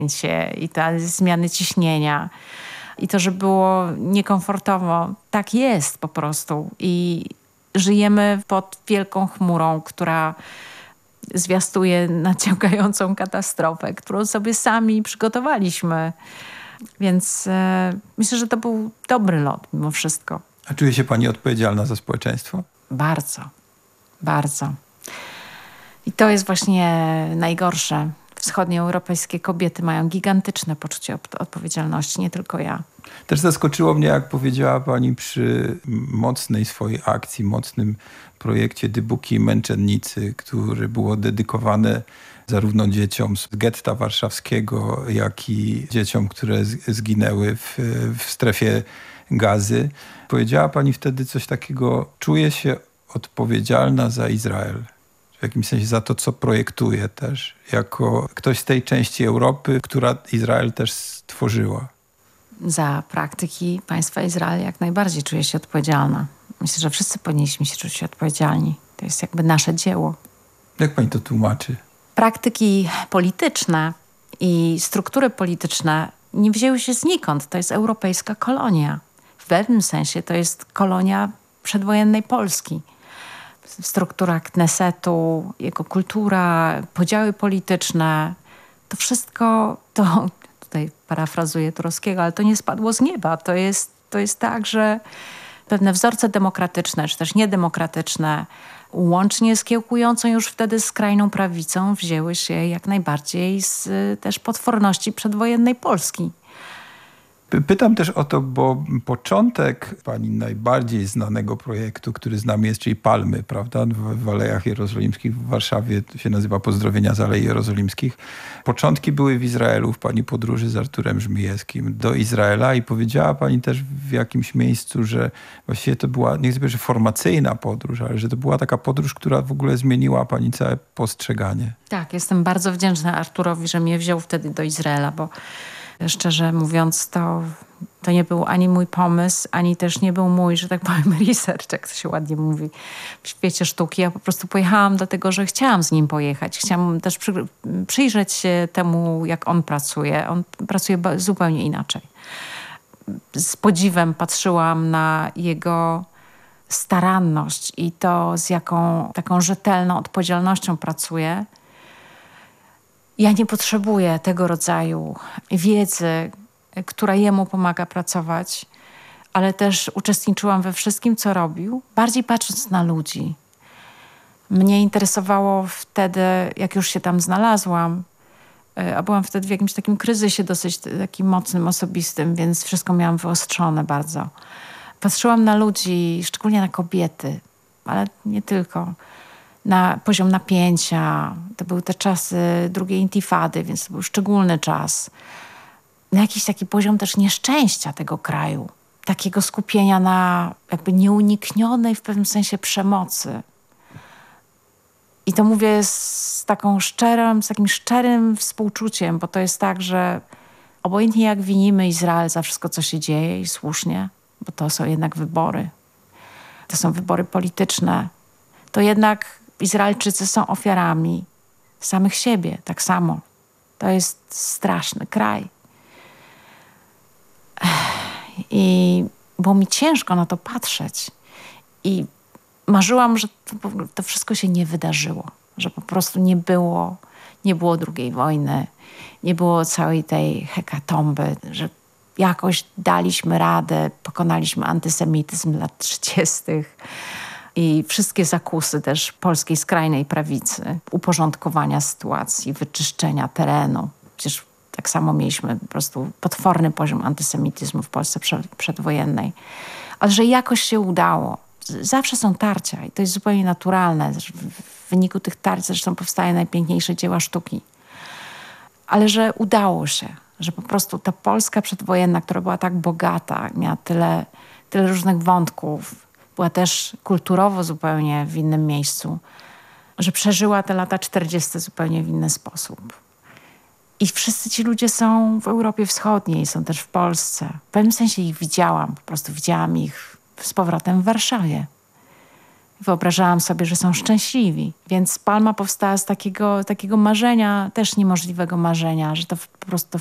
i te zmiany ciśnienia. I to, że było niekomfortowo. Tak jest po prostu. I żyjemy pod wielką chmurą, która zwiastuje nadciągającą katastrofę, którą sobie sami przygotowaliśmy. Więc myślę, że to był dobry lot mimo wszystko. A czuje się pani odpowiedzialna za społeczeństwo? Bardzo, bardzo. I to jest właśnie najgorsze. Wschodnioeuropejskie kobiety mają gigantyczne poczucie odpowiedzialności, nie tylko ja. Też zaskoczyło mnie, jak powiedziała pani przy mocnej swojej akcji, mocnym projekcie Dybuki i Męczennicy, który było dedykowane zarówno dzieciom z getta warszawskiego, jak i dzieciom, które zginęły w strefie Gazy. Powiedziała pani wtedy coś takiego: czuję się odpowiedzialna za Izrael. W jakimś sensie za to, co projektuje też. Jako ktoś z tej części Europy, która Izrael też stworzyła. Za praktyki państwa Izrael jak najbardziej czuję się odpowiedzialna. Myślę, że wszyscy powinniśmy się czuć odpowiedzialni. To jest jakby nasze dzieło. Jak pani to tłumaczy? Praktyki polityczne i struktury polityczne nie wzięły się znikąd. To jest europejska kolonia. W pewnym sensie to jest kolonia przedwojennej Polski. Struktura Knesetu, jego kultura, podziały polityczne. To wszystko, to tutaj parafrazuję Turowskiego, ale to nie spadło z nieba. To jest tak, że pewne wzorce demokratyczne, czy też niedemokratyczne, łącznie z kiełkującą już wtedy skrajną prawicą, wzięły się jak najbardziej z też potworności przedwojennej Polski. Pytam też o to, bo początek pani najbardziej znanego projektu, który znamy, jest, czyli Palmy, prawda? W Alejach Jerozolimskich w Warszawie, to się nazywa Pozdrowienia z Alei Jerozolimskich. Początki były w Izraelu, w pani podróży z Arturem Żmijewskim do Izraela i powiedziała pani też w jakimś miejscu, że właściwie to była, nie chcę powiedzieć, że formacyjna podróż, ale że to była taka podróż, która w ogóle zmieniła pani całe postrzeganie. Tak, jestem bardzo wdzięczna Arturowi, że mnie wziął wtedy do Izraela, bo szczerze mówiąc, to nie był ani mój pomysł, ani też nie był mój, że tak powiem, research, jak to się ładnie mówi w świecie sztuki. Ja po prostu pojechałam dlatego, że chciałam z nim pojechać. Chciałam też przyjrzeć się temu, jak on pracuje. On pracuje zupełnie inaczej. Z podziwem patrzyłam na jego staranność i to, z jaką taką rzetelną odpowiedzialnością pracuje. Ja nie potrzebuję tego rodzaju wiedzy, która jemu pomaga pracować, ale też uczestniczyłam we wszystkim, co robił, bardziej patrząc na ludzi. Mnie interesowało wtedy, jak już się tam znalazłam, a byłam wtedy w jakimś takim kryzysie dosyć takim mocnym, osobistym, więc wszystko miałam wyostrzone bardzo. Patrzyłam na ludzi, szczególnie na kobiety, ale nie tylko. Na poziom napięcia. To były te czasy drugiej intifady, więc to był szczególny czas. Na jakiś taki poziom też nieszczęścia tego kraju. Takiego skupienia na jakby nieuniknionej w pewnym sensie przemocy. I to mówię z takim szczerym współczuciem, bo to jest tak, że obojętnie jak winimy Izrael za wszystko, co się dzieje i słusznie, bo to są jednak wybory. To są wybory polityczne. To jednak Izraelczycy są ofiarami samych siebie, tak samo. To jest straszny kraj. I było mi ciężko na to patrzeć. I marzyłam, że to wszystko się nie wydarzyło. Że po prostu nie było II wojny. Nie było całej tej hekatomby, że jakoś daliśmy radę, pokonaliśmy antysemityzm lat 30. I wszystkie zakusy też polskiej skrajnej prawicy, uporządkowania sytuacji, wyczyszczenia terenu. Przecież tak samo mieliśmy po prostu potworny poziom antysemityzmu w Polsce przedwojennej. Ale że jakoś się udało. Zawsze są tarcia i to jest zupełnie naturalne. W wyniku tych tarć zresztą powstają najpiękniejsze dzieła sztuki. Ale że udało się, że po prostu ta Polska przedwojenna, która była tak bogata, miała tyle różnych wątków, była też kulturowo zupełnie w innym miejscu, że przeżyła te lata 40 zupełnie w inny sposób. I wszyscy ci ludzie są w Europie Wschodniej, są też w Polsce. W pewnym sensie ich widziałam, po prostu widziałam ich z powrotem w Warszawie. Wyobrażałam sobie, że są szczęśliwi. Więc Palma powstała z takiego marzenia, też niemożliwego marzenia, że to po prostu